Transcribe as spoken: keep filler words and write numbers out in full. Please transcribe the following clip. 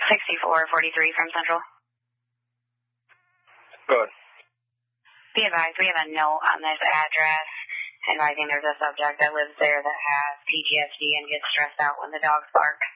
sixty-four forty-three from Central. Good. Be advised, we have a note on this address advising there's a subject that lives there that has P T S D and gets stressed out when the dogs bark.